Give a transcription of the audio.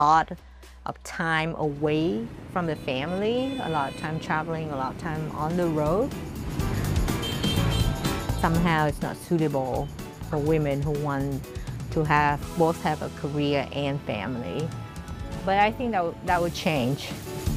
lot of time away from the family, a lot of time traveling, a lot of time on the road. Somehow it's not suitable for women who want to both have a career and family. But I think that would change.